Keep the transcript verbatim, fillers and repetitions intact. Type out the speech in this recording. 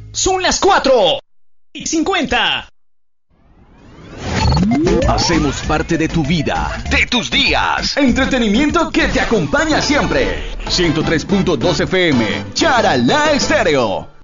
Son las cuatro y cincuenta. Hacemos parte de tu vida, de tus días. Entretenimiento que te acompaña siempre. ciento tres punto dos F M, Charalá Estéreo.